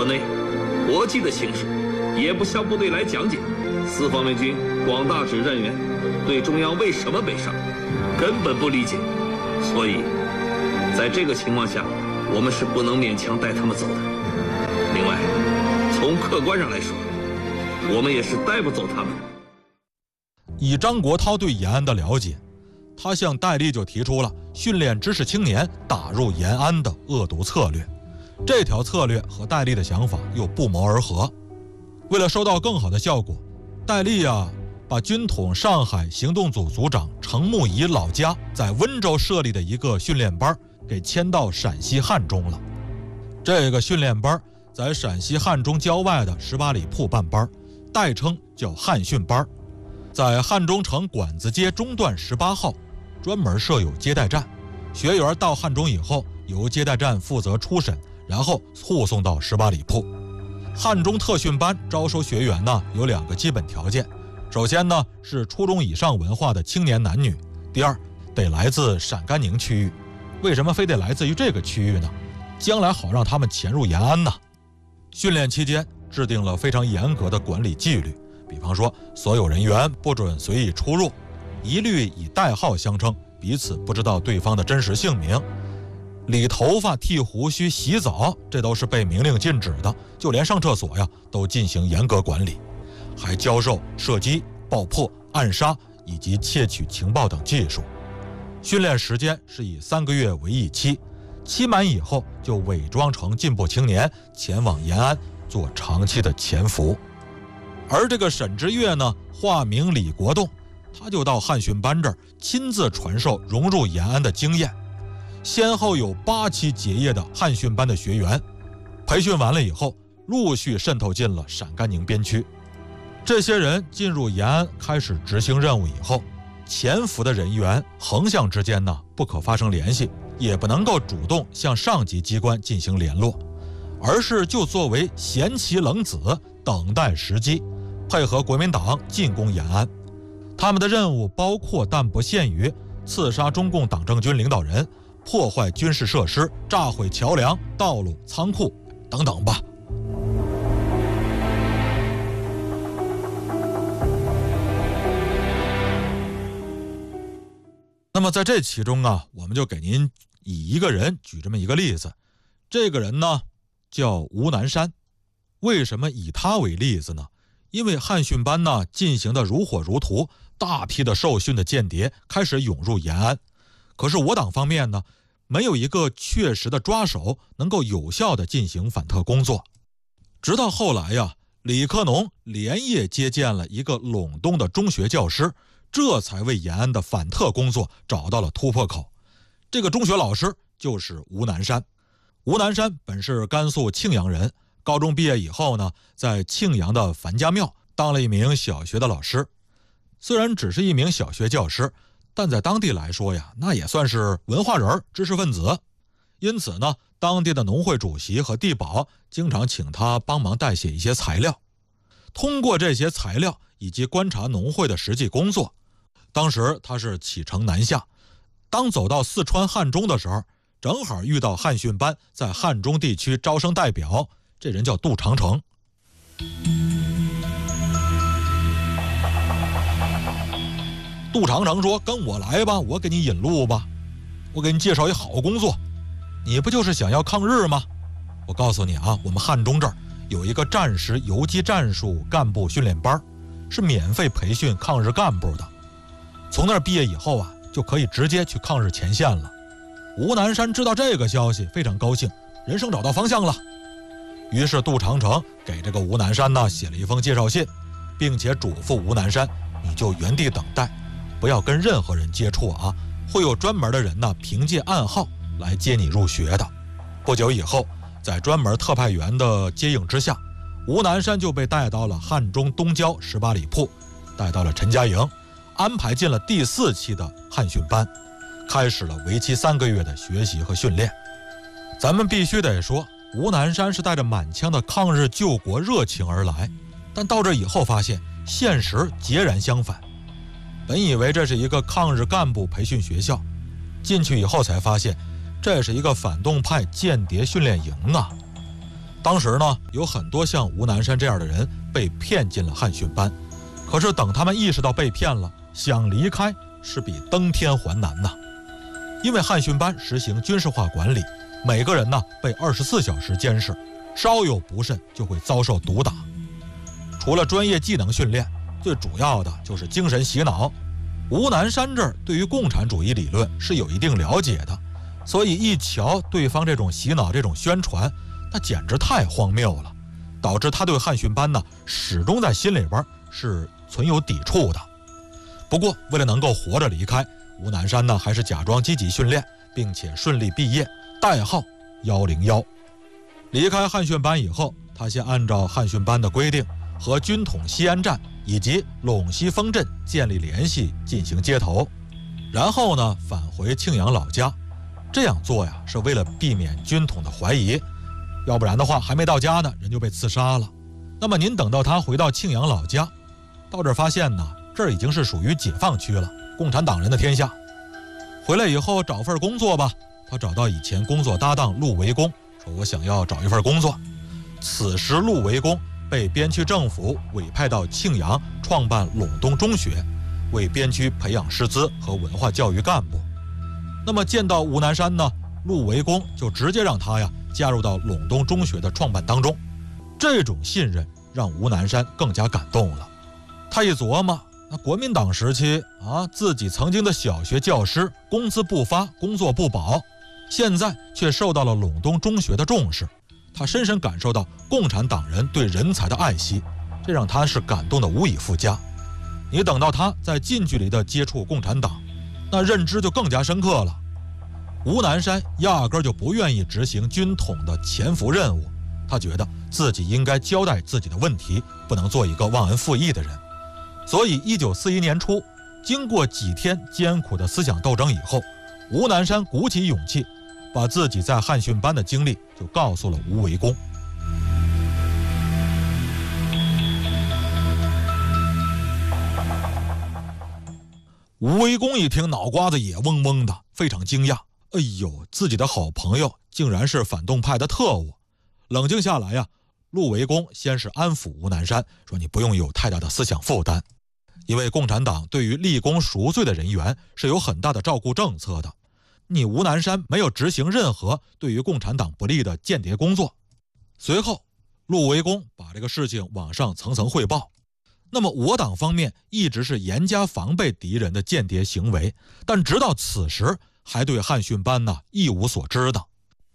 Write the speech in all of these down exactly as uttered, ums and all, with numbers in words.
内，国际的形势也不向部队来讲解，四方面军广大指认员对中央为什么北上根本不理解，所以在这个情况下，我们是不能勉强带他们走的。另外，从客观上来说，我们也是带不走他们。 以张国焘对延安的了解，他向戴笠就提出了训练知识青年打入延安的恶毒策略。这条策略和戴笠的想法又不谋而合。为了收到更好的效果，戴笠啊，把军统上海行动组组长程慕仪老家在温州设立的一个训练班给迁到陕西汉中了。这个训练班在陕西汉中郊外的十八里铺办班，代称叫汉训班。在汉中城馆子街中段十八号，专门设有接待站，学员到汉中以后，由接待站负责初审，然后护送到十八里铺。汉中特训班招收学员呢，有两个基本条件。首先呢，是初中以上文化的青年男女；第二，得来自陕甘宁区域。为什么非得来自于这个区域呢？将来好让他们潜入延安呢。训练期间制定了非常严格的管理纪律，比方说所有人员不准随意出入，一律以代号相称，彼此不知道对方的真实姓名。理头发、剃胡须、洗澡，这都是被明令禁止的，就连上厕所呀都进行严格管理，还教授射击、爆破、暗杀以及窃取情报等技术。训练时间是以三个月为一期，期满以后就伪装成进步青年，前往延安做长期的潜伏。而这个沈之岳呢，化名李国栋，他就到汉训班这儿亲自传授融入延安的经验。先后有八期结业的汉训班的学员，培训完了以后，陆续渗透进了陕甘宁边区。这些人进入延安开始执行任务以后，潜伏的人员横向之间呢不可发生联系，也不能够主动向上级机关进行联络，而是就作为闲棋冷子，等待时机，配合国民党进攻延安。他们的任务包括但不限于刺杀中共党政军领导人，破坏军事设施，炸毁桥梁、道路、仓库等等吧。那么在这其中啊，我们就给您以一个人举这么一个例子。这个人呢叫吴南山。为什么以他为例子呢？因为汉训班呢进行的如火如荼，大批的受训的间谍开始涌入延安。可是我党方面呢，没有一个确实的抓手能够有效的进行反特工作。直到后来呀，李克农连夜接见了一个陇东的中学教师，这才为延安的反特工作找到了突破口。这个中学老师就是吴南山。吴南山本是甘肃庆阳人，高中毕业以后呢，在庆阳的樊家庙当了一名小学的老师。虽然只是一名小学教师，但在当地来说呀，那也算是文化人、知识分子。因此呢，当地的农会主席和地保经常请他帮忙代写一些材料。通过这些材料以及观察农会的实际工作，当时他是启程南下。当走到四川汉中的时候，正好遇到汉训班在汉中地区招生代表，这人叫杜长城。杜长城说：“跟我来吧，我给你引路吧，我给你介绍一好工作。你不就是想要抗日吗？我告诉你啊，我们汉中这儿有一个战时游击战术干部训练班，是免费培训抗日干部的。从那儿毕业以后啊，就可以直接去抗日前线了。”吴南山知道这个消息，非常高兴，人生找到方向了。于是杜长城给这个吴南山呢写了一封介绍信，并且嘱咐吴南山，你就原地等待，不要跟任何人接触啊，会有专门的人呢凭借暗号来接你入学的。不久以后，在专门特派员的接应之下，吴南山就被带到了汉中东郊十八里铺，带到了陈家营，安排进了第四期的汉训班，开始了为期三个月的学习和训练。咱们必须得说，吴南山是带着满腔的抗日救国热情而来，但到这以后发现现实截然相反。本以为这是一个抗日干部培训学校，进去以后才发现这是一个反动派间谍训练营啊！ 当时呢，有很多像吴南山这样的人被骗进了汉训班，可是等他们意识到被骗了，想离开是比登天还难呐。因为汉训班实行军事化管理，每个人呢被二十四小时监视，稍有不慎就会遭受毒打。除了专业技能训练，最主要的就是精神洗脑。吴南山这儿对于共产主义理论是有一定了解的，所以一瞧对方这种洗脑、这种宣传，那简直太荒谬了，导致他对汉训班呢始终在心里边是存有抵触的。不过为了能够活着离开，吴南山呢还是假装积极训练，并且顺利毕业，代号一零一。离开汉训班以后，他先按照汉训班的规定和军统西安站以及陇西丰镇建立联系，进行接头，然后呢返回庆阳老家。这样做呀是为了避免军统的怀疑，要不然的话还没到家呢人就被刺杀了。那么您等到他回到庆阳老家，到这儿发现呢这儿已经是属于解放区了，共产党人的天下。回来以后找份工作吧，他找到以前工作搭档陆维公，说我想要找一份工作。此时陆维公被边区政府委派到庆阳创办陇东中学，为边区培养师资和文化教育干部。那么见到吴南山呢，陆维公就直接让他呀加入到陇东中学的创办当中。这种信任让吴南山更加感动了。他一琢磨，那国民党时期啊，自己曾经的小学教师工资不发，工作不保，现在却受到了陇东中学的重视。他深深感受到共产党人对人才的爱惜，这让他是感动的无以复加。你等到他在近距离的接触共产党，那认知就更加深刻了。吴南山压根就不愿意执行军统的潜伏任务，他觉得自己应该交代自己的问题，不能做一个忘恩负义的人。所以一九四一年初，经过几天艰苦的思想斗争以后，吴南山鼓起勇气，把自己在汉训班的经历就告诉了吴维公。吴维公一听，脑瓜子也嗡嗡的，非常惊讶。哎呦，自己的好朋友竟然是反动派的特务。冷静下来呀，陆维公先是安抚吴南山，说你不用有太大的思想负担，因为共产党对于立功赎罪的人员是有很大的照顾政策的。你吴南山没有执行任何对于共产党不利的间谍工作。随后陆维公把这个事情往上层层汇报。那么我党方面一直是严加防备敌人的间谍行为，但直到此时还对汉训班呢一无所知的。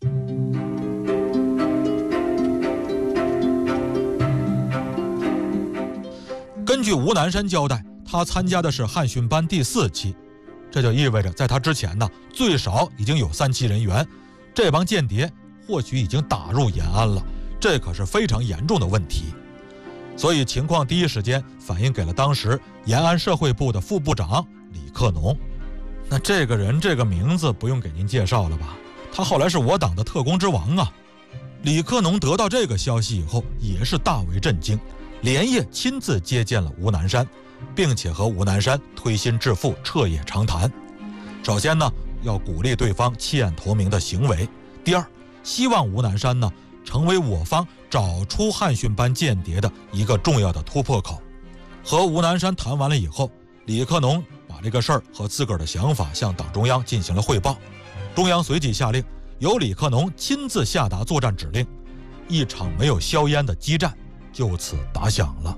根据吴南山交代，他参加的是汉训班第四期，这就意味着在他之前呢最少已经有三期人员，这帮间谍或许已经打入延安了，这可是非常严重的问题。所以情况第一时间反映给了当时延安社会部的副部长李克农。那这个人这个名字不用给您介绍了吧，他后来是我党的特工之王啊。李克农得到这个消息以后也是大为震惊，连夜亲自接见了吴南山，并且和吴南山推心置腹，彻夜长谈。首先呢，要鼓励对方弃暗投明的行为；第二，希望吴南山呢成为我方找出汉训班间谍的一个重要的突破口。和吴南山谈完了以后，李克农把这个事儿和自个儿的想法向党中央进行了汇报。中央随即下令，由李克农亲自下达作战指令，一场没有硝烟的激战就此打响了。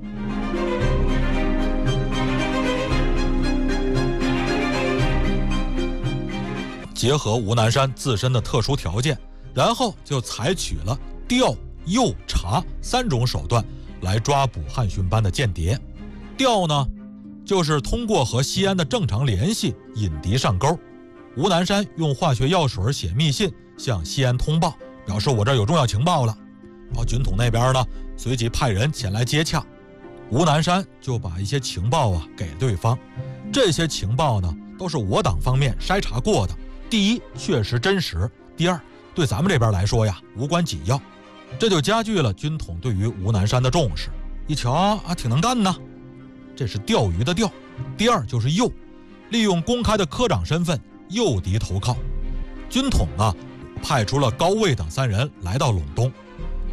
结合吴南山自身的特殊条件，然后就采取了调、诱、查三种手段来抓捕汉训班的间谍。调呢，就是通过和西安的正常联系引敌上钩。吴南山用化学药水写密信向西安通报，表示我这儿有重要情报了。然后军统那边呢，随即派人前来接洽。吴南山就把一些情报啊给对方，这些情报呢都是我党方面筛查过的。第一，确实真实；第二，对咱们这边来说呀无关紧要，这就加剧了军统对于吴南山的重视。一瞧啊，挺能干呢，这是钓鱼的钓。第二就是诱，利用公开的科长身份诱敌投靠。军统啊派出了高卫等三人来到陇东，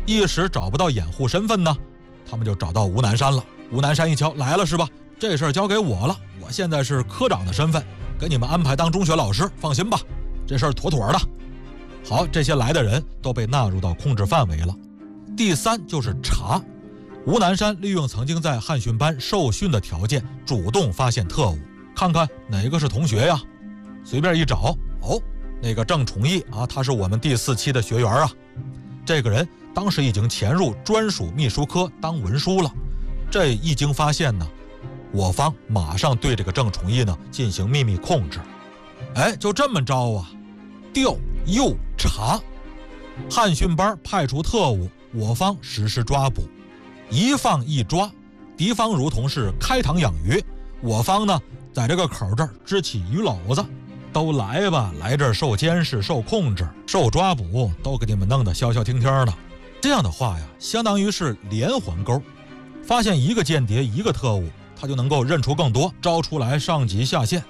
一时找不到掩护身份呢，他们就找到吴南山了。吴南山一瞧，来了是吧？这事儿交给我了，我现在是科长的身份，给你们安排当中学老师，放心吧，这事儿妥妥的。好，这些来的人都被纳入到控制范围了。第三就是查，吴南山利用曾经在汉训班受训的条件，主动发现特务，看看哪个是同学呀？随便一找，哦，那个郑崇义啊，他是我们第四期的学员啊。这个人当时已经潜入专属秘书科当文书了。这一经发现呢，我方马上对这个郑崇义呢进行秘密控制。哎，就这么着啊，调诱查，汉训班派出特务，我方实施抓捕，一放一抓，敌方如同是开膛养鱼，我方呢在这个口这儿支起鱼篓子，都来吧，来这儿受监视、受控制、受抓捕，都给你们弄得消消停停的。这样的话呀，相当于是连环钩，发现一个间谍、一个特务，他就能够认出更多，招出来上级下线。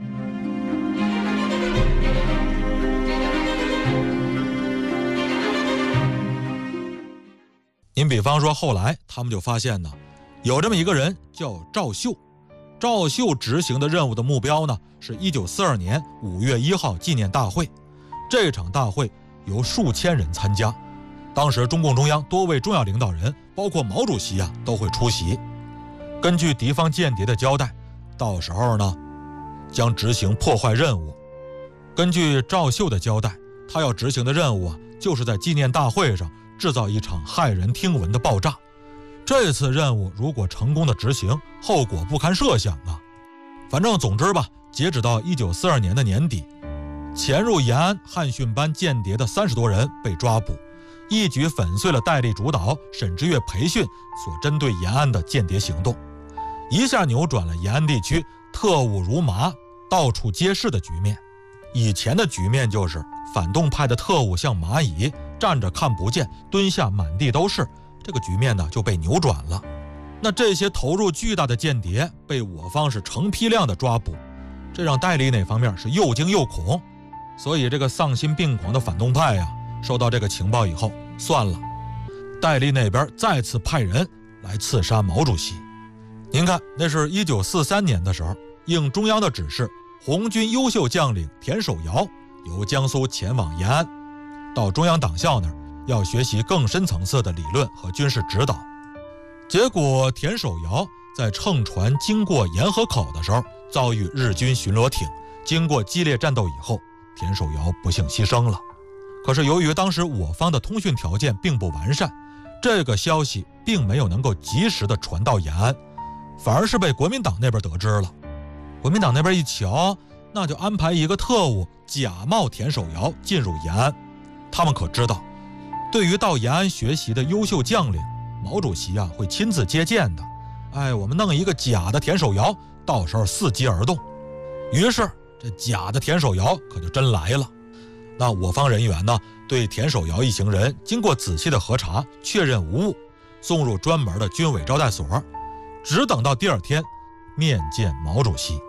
您比方说后来他们就发现呢，有这么一个人叫赵秀，赵秀执行的任务的目标呢是一九四二年五月一号纪念大会。这场大会由数千人参加，当时中共中央多位重要领导人，包括毛主席啊都会出席。根据敌方间谍的交代，到时候呢将执行破坏任务。根据赵秀的交代，他要执行的任务啊就是在纪念大会上制造一场骇人听闻的爆炸。这次任务如果成功的执行，后果不堪设想啊！反正总之吧，截止到一九四二年的年底，潜入延安汉训班间谍的三十多人被抓捕，一举粉碎了戴笠主导、沈之岳培训所针对延安的间谍行动，一下扭转了延安地区特务如麻、到处皆是的局面。以前的局面就是反动派的特务像蚂蚁，站着看不见，蹲下满地都是，这个局面呢就被扭转了。那这些投入巨大的间谍被我方是成批量的抓捕，这让戴笠那方面是又惊又恐。所以这个丧心病狂的反动派呀、啊，收到这个情报以后，算了，戴笠那边再次派人来刺杀毛主席。您看，那是一九四三年的时候，应中央的指示，红军优秀将领田守尧由江苏前往延安，到中央党校那儿要学习更深层次的理论和军事指导。结果田守尧在乘船经过沿河口的时候，遭遇日军巡逻艇，经过激烈战斗以后，田守尧不幸牺牲了。可是由于当时我方的通讯条件并不完善，这个消息并没有能够及时的传到延安，反而是被国民党那边得知了。国民党那边一瞧，那就安排一个特务假冒田守尧进入延安。他们可知道，对于到延安学习的优秀将领，毛主席啊会亲自接见的。哎，我们弄一个假的田守尧，到时候伺机而动。于是这假的田守尧可就真来了。那我方人员呢，对田守尧一行人经过仔细的核查，确认无误，送入专门的军委招待所，只等到第二天面见毛主席。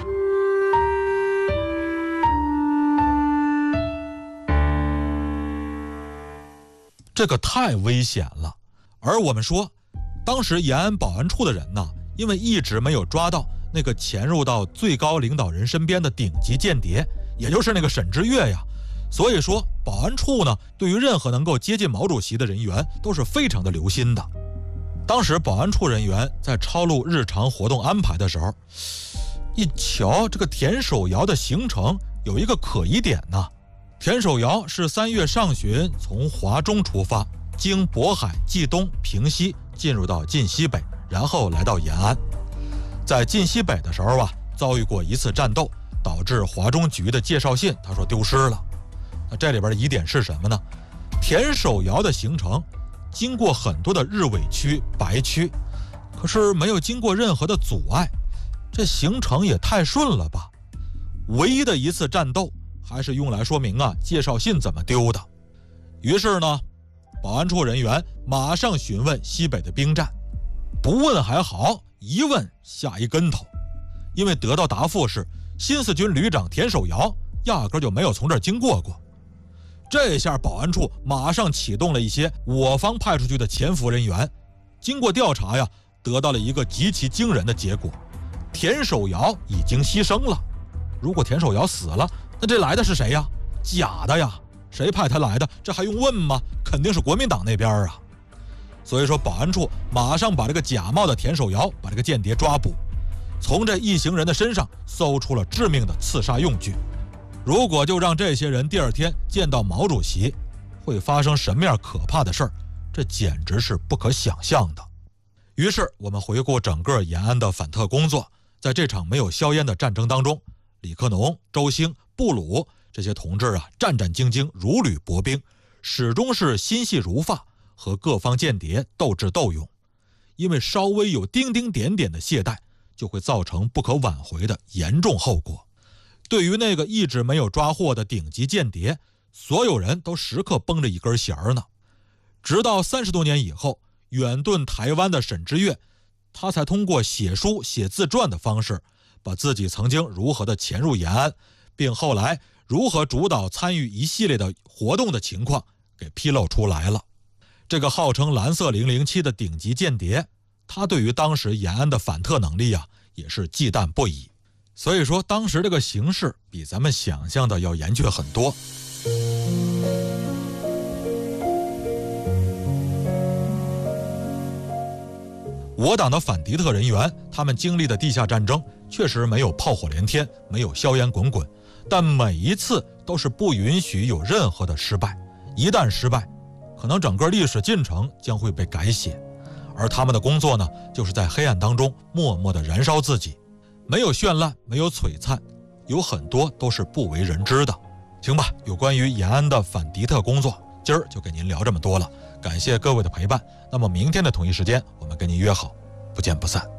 这个太危险了。而我们说，当时延安保安处的人呢，因为一直没有抓到那个潜入到最高领导人身边的顶级间谍，也就是那个沈之岳呀，所以说保安处呢对于任何能够接近毛主席的人员都是非常的留心的。当时保安处人员在抄录日常活动安排的时候，一瞧这个田守尧的行程有一个可疑点呢。田守尧是三月上旬从华中出发，经渤海、冀东、平西进入到晋西北，然后来到延安。在晋西北的时候啊，遭遇过一次战斗，导致华中局的介绍信他说丢失了。那这里边的疑点是什么呢？田守尧的行程经过很多的日伪区、白区，可是没有经过任何的阻碍，这行程也太顺了吧。唯一的一次战斗还是用来说明啊介绍信怎么丢的。于是呢，保安处人员马上询问西北的兵站，不问还好，一问下一跟头，因为得到答复是新四军旅长田守尧压根就没有从这儿经过过。 这下保安处马上启动了一些我方派出去的潜伏人员，经过调查呀，得到了一个极其惊人的结果：田守尧已经牺牲了。如果田守尧死了，那这来的是谁呀？假的呀！谁派他来的？这还用问吗？肯定是国民党那边啊。所以说，保安处马上把这个假冒的田守尧，把这个间谍抓捕，从这一行人的身上搜出了致命的刺杀用具。如果就让这些人第二天见到毛主席，会发生什么样可怕的事儿？这简直是不可想象的。于是我们回顾整个延安的反特工作，在这场没有硝烟的战争当中，李克农、周兴、布鲁这些同志啊，战战兢兢，如履薄冰，始终是心细如发，和各方间谍斗智斗勇。因为稍微有丁丁点点的懈怠，就会造成不可挽回的严重后果。对于那个一直没有抓获的顶级间谍，所有人都时刻绷着一根弦儿呢。直到三十多年以后，远遁台湾的沈之岳，他才通过写书写自传的方式，把自己曾经如何的潜入延安，并后来如何主导参与一系列的活动的情况给披露出来了。这个号称蓝色零零七的顶级间谍，他对于当时延安的反特能力啊，也是忌惮不已。所以说，当时这个形势比咱们想象的要严峻很多。我党的反敌特人员，他们经历的地下战争确实没有炮火连天，没有硝烟滚滚，但每一次都是不允许有任何的失败。一旦失败，可能整个历史进程将会被改写。而他们的工作呢，就是在黑暗当中默默地燃烧自己，没有绚烂，没有璀璨，有很多都是不为人知的。行吧，有关于延安的反敌特工作，今儿就跟您聊这么多了，感谢各位的陪伴。那么明天的同一时间，我们跟您约好，不见不散。